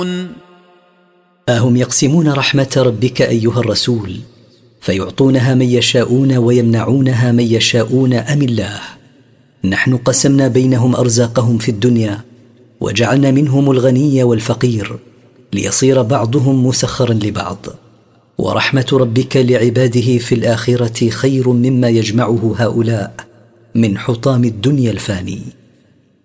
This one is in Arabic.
أهم يقسمون رحمة ربك أيها الرسول فيعطونها من يشاءون ويمنعونها من يشاءون أم الله؟ نحن قسمنا بينهم أرزاقهم في الدنيا وجعلنا منهم الغني والفقير ليصير بعضهم مسخرا لبعض، ورحمة ربك لعباده في الآخرة خير مما يجمعه هؤلاء من حطام الدنيا الفاني.